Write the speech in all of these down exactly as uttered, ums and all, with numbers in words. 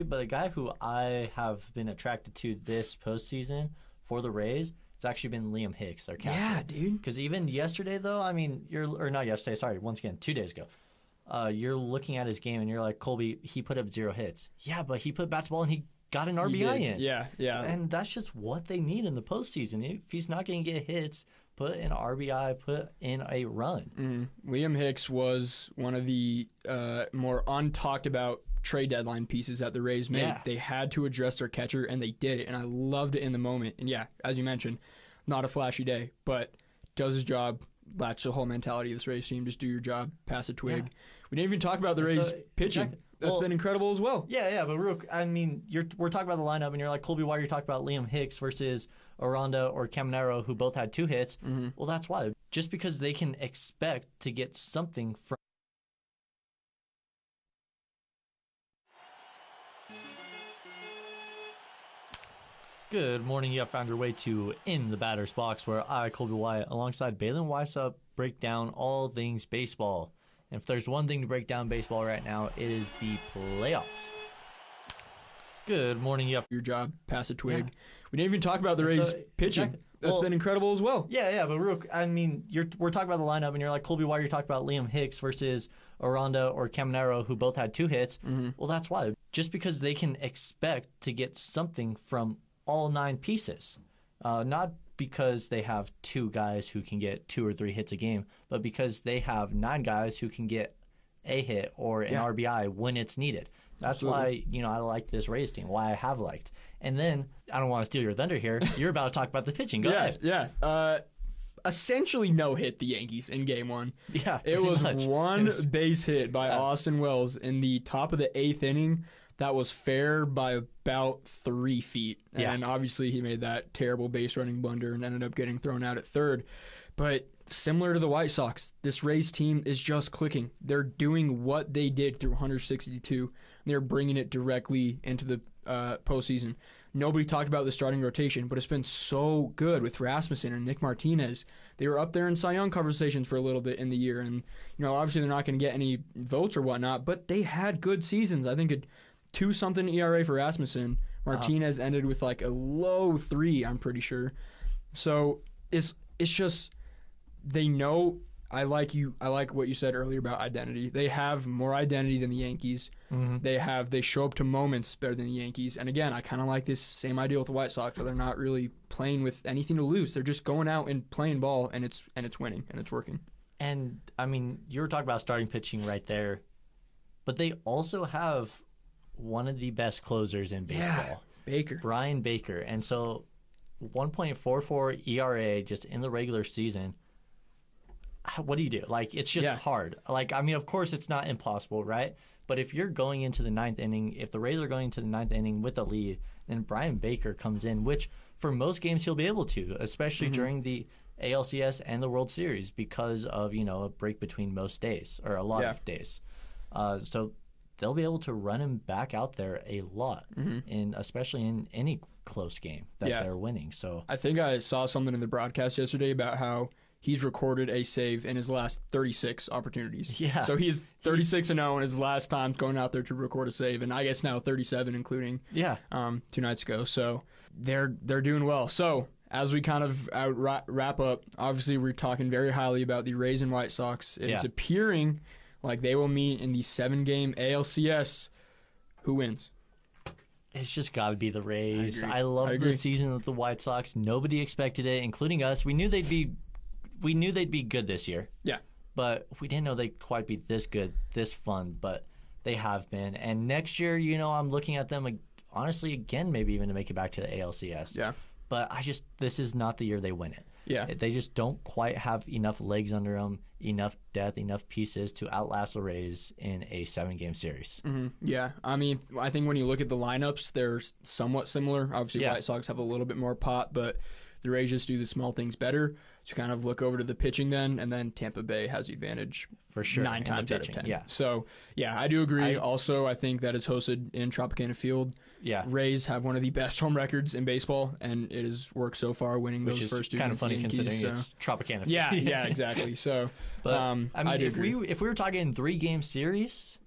But the guy who I have been attracted to this postseason for the Rays, it's actually been Liam Hicks, their catcher. Yeah, dude. Because even yesterday, though, I mean, you're or not yesterday, sorry, once again, two days ago, uh, you're looking at his game and you're like, Colby, he put up zero hits. Yeah, but he put bats ball and he got an R B I in. Yeah, yeah. And that's just what they need in the postseason. If he's not going to get hits, put an R B I, put in a run. Mm-hmm. Liam Hicks was one of the uh, more untalked about trade deadline pieces that the Rays made. Yeah. They had to address their catcher, and they did it, and I loved it in the moment. And yeah, as you mentioned, not a flashy day, but does his job. That's the whole mentality of this Rays team. Just do your job, pass a twig. Yeah. We didn't even talk about the Rays so, pitching. Exactly. That's well, been incredible as well. Yeah, yeah, but real, I mean, you're we're talking about the lineup, and you're like, Colby, why are you talking about Liam Hicks versus Aranda or Caminero, who both had two hits? Mm-hmm. Well, that's why. Just because they can expect to get something from. Good morning. You have found your way to In the Batter's Box, where I, Colby Wyatt, alongside Balin Weisup, break down all things baseball. And if there's one thing to break down baseball right now, it is the playoffs. Good morning. You have your job, pass a twig. Yeah. We didn't even talk about the Rays so, pitching. Exactly. That's well, been incredible as well. Yeah, yeah, but real, I mean, you're we're talking about the lineup, and you're like, Colby, why are you talking about Liam Hicks versus Aranda or Caminero, who both had two hits? Mm-hmm. Well, that's why. Just because they can expect to get something from all nine pieces, uh, not because they have two guys who can get two or three hits a game, but because they have nine guys who can get a hit or an yeah. R B I when it's needed. That's Absolutely. why, you know, I like this Rays team, why I have liked. And then, I don't want to steal your thunder here, you're about to talk about the pitching. Go yeah, ahead. Yeah, uh, essentially no hit the Yankees in game one. Yeah, It was much. one it was, base hit by yeah. Austin Wells in the top of the eighth inning. That was fair by about three feet. Yeah. And obviously he made that terrible base running blunder and ended up getting thrown out at third. But similar to the White Sox, this Rays team is just clicking. They're doing what they did through one sixty-two. They're bringing it directly into the uh, postseason. Nobody talked about the starting rotation, but it's been so good with Rasmussen and Nick Martinez. They were up there in Cy Young conversations for a little bit in the year. And, you know, obviously they're not going to get any votes or whatnot, but they had good seasons. I think a two-something E R A for Rasmussen. Martinez uh-huh. ended with like a low three, I'm pretty sure. So it's it's just they know. I like you. I like what you said earlier about identity. They have more identity than the Yankees. Mm-hmm. They have. They show up to moments better than the Yankees. And again, I kind of like this same idea with the White Sox, where they're not really playing with anything to lose. They're just going out and playing ball, and it's and it's winning, and it's working. And I mean, you were talking about starting pitching right there, but they also have one of the best closers in baseball, yeah, Baker, Brian Baker, and so one point four four E R A just in the regular season. What do you do? Like, it's just yeah. hard. Like, I mean, of course, it's not impossible, right? But if you're going into the ninth inning, if the Rays are going into the ninth inning with a lead, then Brian Baker comes in, which for most games he'll be able to, especially mm-hmm. during the A L C S and the World Series because of, you know, a break between most days or a lot yeah. of days. Uh, so they'll be able to run him back out there a lot, mm-hmm. in especially in any close game that yeah. they're winning. So I think I saw something in the broadcast yesterday about how he's recorded a save in his last thirty-six opportunities. Yeah. So he's thirty-six and oh in his last time going out there to record a save, and I guess now thirty-seven, including yeah, um, two nights ago. So they're they're doing well. So as we kind of uh, wrap up, obviously we're talking very highly about the Rays and White Sox. It yeah. is appearing like they will meet in the seven-game A L C S. Who wins? It's just got to be the Rays. I, I love I the season of the White Sox. Nobody expected it, including us. We knew they'd be. We knew they'd be good this year. Yeah. But we didn't know they'd quite be this good, this fun, but they have been. And next year, you know, I'm looking at them, honestly, again, maybe even to make it back to the A L C S. Yeah. But I just, this is not the year they win it. Yeah. They just don't quite have enough legs under them, enough depth, enough pieces to outlast the Rays in a seven-game series. Mm-hmm. Yeah. I mean, I think when you look at the lineups, they're somewhat similar. Obviously, yeah. White Sox have a little bit more pop, but the Rays just do the small things better. So kind of look over to the pitching then, and then Tampa Bay has the advantage for sure nine times out of ten. Yeah. So yeah, I do agree. I, also, I think that it's hosted in Tropicana Field. Yeah. Rays have one of the best home records in baseball, and it has worked so far, winning Which those is first two. Kind of funny Yankees, considering so. it's Tropicana Field. Yeah, yeah, exactly. So, but um, I mean, I if agree. we if we were talking three game series,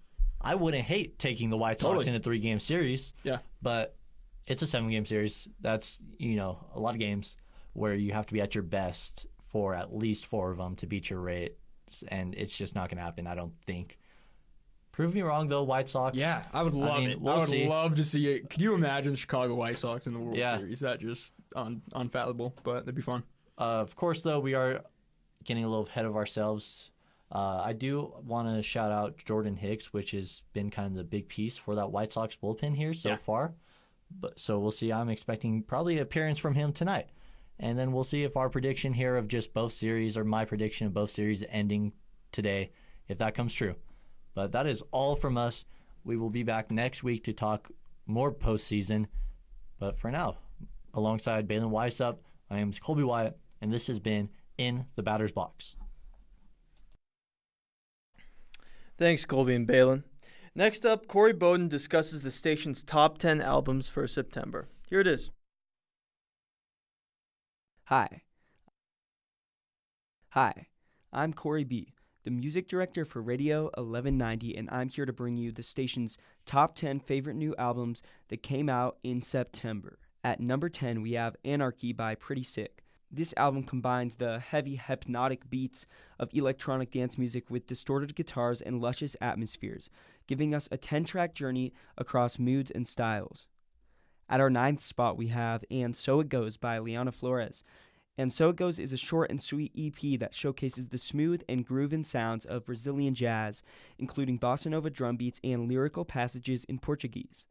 I wouldn't hate taking the White Sox Totally. in a three-game series. Yeah. But it's a seven-game series. That's, you know, a lot of games where you have to be at your best for at least four of them to beat your rate, and it's just not going to happen, I don't think. Prove me wrong, though, White Sox. Yeah, I would love I mean, it. we'll I would see. love to see it. Could you imagine Chicago White Sox in the World Yeah. Series? That just un- unfathomable, but that'd be fun. Uh, of course, though, we are getting a little ahead of ourselves. Uh, I do want to shout out Jordan Hicks, which has been kind of the big piece for that White Sox bullpen here so Yeah. far. But so we'll see. I'm expecting probably an appearance from him tonight. And then we'll see if our prediction here of just both series, or my prediction of both series ending today, if that comes true. But that is all from us. We will be back next week to talk more postseason. But for now, alongside Balin Weisup, I am Colby Wyatt, and this has been In the Batter's Box. Thanks, Colby and Balin. Next up, Corey Bowden discusses the station's top ten albums for September. Here it is. Hi. Hi, I'm Corey B., the music director for Radio eleven ninety, and I'm here to bring you the station's top ten favorite new albums that came out in September. At number ten, we have Anarchy by Pretty Sick. This album combines the heavy, hypnotic beats of electronic dance music with distorted guitars and luscious atmospheres, giving us a ten-track journey across moods and styles. At our ninth spot, we have And So It Goes by Liana Flores. And So It Goes is a short and sweet E P that showcases the smooth and groovin' sounds of Brazilian jazz, including bossa nova drum beats and lyrical passages in Portuguese.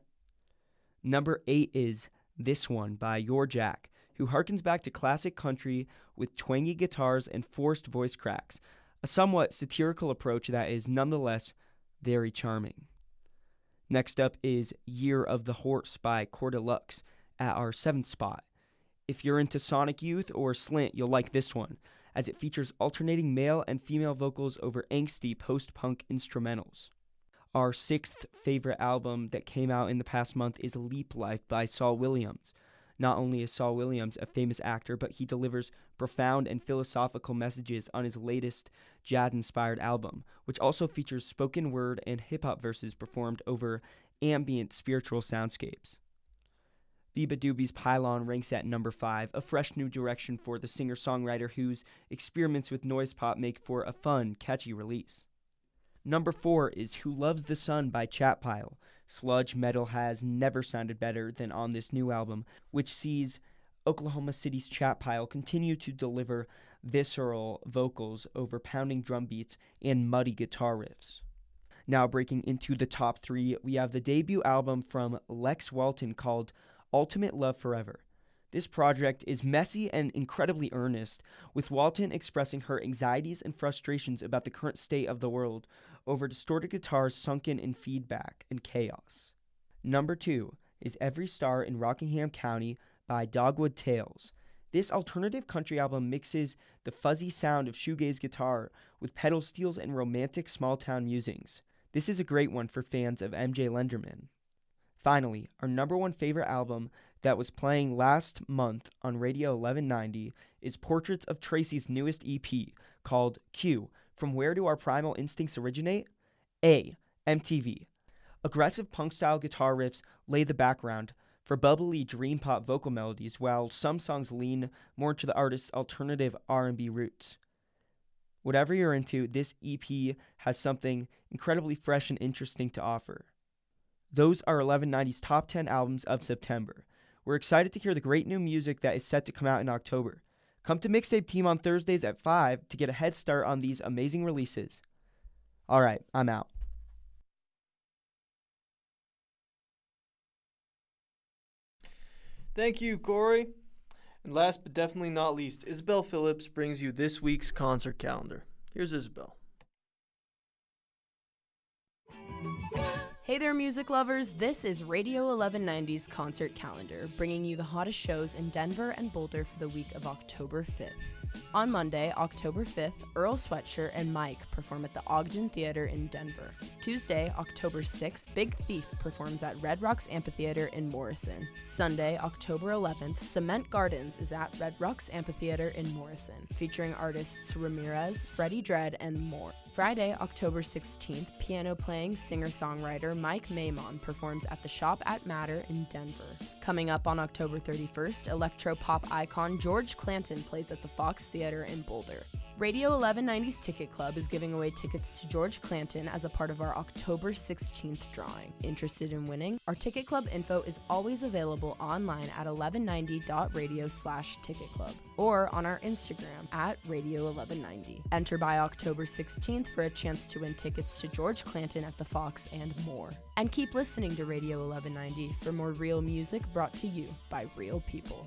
Number eight is This One by Your Jack, who harkens back to classic country with twangy guitars and forced voice cracks, a somewhat satirical approach that is nonetheless very charming. Next up is Year of the Horse by Cordelux at our seventh spot. If you're into Sonic Youth or Slint, you'll like this one, as it features alternating male and female vocals over angsty post-punk instrumentals. Our sixth favorite album that came out in the past month is Leap Life by Saul Williams. Not only is Saul Williams a famous actor, but he delivers profound and philosophical messages on his latest jazz-inspired album, which also features spoken word and hip-hop verses performed over ambient spiritual soundscapes. Biba Doobie's Pylon ranks at number five, a fresh new direction for the singer-songwriter whose experiments with noise pop make for a fun, catchy release. Number four is Who Loves the Sun by Chatpile. Sludge metal has never sounded better than on this new album, which sees Oklahoma City's Chatpile continue to deliver visceral vocals over pounding drum beats and muddy guitar riffs. Now breaking into the top three, we have the debut album from Lex Walton called Ultimate Love Forever. This project is messy and incredibly earnest, with Walton expressing her anxieties and frustrations about the current state of the world over distorted guitars sunken in feedback and chaos. Number two is Every Star in Rockingham County by Dogwood Tales. This alternative country album mixes the fuzzy sound of shoegaze guitar with pedal steels and romantic small-town musings. This is a great one for fans of M J Lenderman. Finally, our number one favorite album that was playing last month on Radio eleven ninety is Portraits of Tracy's newest E P called Q, From Where Do Our Primal Instincts Originate? A. M T V. Aggressive punk-style guitar riffs lay the background for bubbly dream pop vocal melodies, while some songs lean more into the artist's alternative R and B roots. Whatever you're into, this E P has something incredibly fresh and interesting to offer. Those are eleven ninety's top ten albums of September. We're excited to hear the great new music that is set to come out in October. Come to Mixtape Team on Thursdays at five to get a head start on these amazing releases. All right, I'm out. Thank you, Corey. And last but definitely not least, Isabel Phillips brings you this week's concert calendar. Here's Isabel. Hey there, music lovers. This is Radio eleven ninety's concert calendar, bringing you the hottest shows in Denver and Boulder for the week of October fifth. On Monday, October fifth, Earl Sweatshirt and Mike perform at the Ogden Theater in Denver. Tuesday, October sixth, Big Thief performs at Red Rocks Amphitheater in Morrison. Sunday, October eleventh, Cement Gardens is at Red Rocks Amphitheater in Morrison, featuring artists Ramirez, Freddie Dredd, and more. Friday, October sixteenth, piano-playing singer-songwriter Mike Maimon performs at the Shop at Matter in Denver. Coming up on October thirty-first, electro-pop icon George Clanton plays at the Fox Theater in Boulder. Radio eleven ninety's Ticket Club is giving away tickets to George Clanton as a part of our October sixteenth drawing. Interested in winning? Our Ticket Club info is always available online at eleven ninety dot radio slash ticket club or on our Instagram at radio eleven ninety. Enter by October sixteenth for a chance to win tickets to George Clanton at the Fox and more. And keep listening to Radio eleven ninety for more real music brought to you by real people.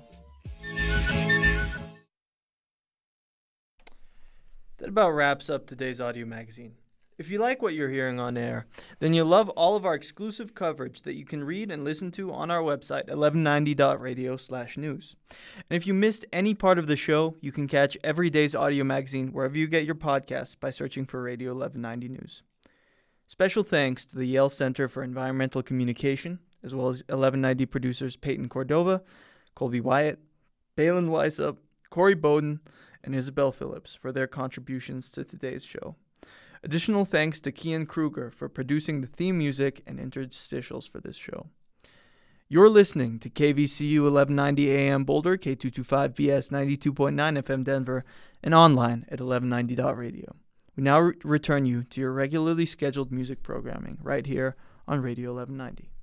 That about wraps up today's audio magazine. If you like what you're hearing on air, then you'll love all of our exclusive coverage that you can read and listen to on our website, eleven ninety dot radio slash news. And if you missed any part of the show, you can catch every day's audio magazine wherever you get your podcasts by searching for Radio eleven ninety News. Special thanks to the Yale Center for Environmental Communication, as well as eleven ninety producers Peyton Cordova, Colby Wyatt, Balin Weisup, Corey Bowden, and Isabel Phillips for their contributions to today's show. Additional thanks to Kian Kruger for producing the theme music and interstitials for this show. You're listening to K V C U eleven ninety A M Boulder, K two twenty-five B S ninety-two point nine F M Denver, and online at eleven ninety dot radio. We now re- return you to your regularly scheduled music programming right here on Radio eleven ninety.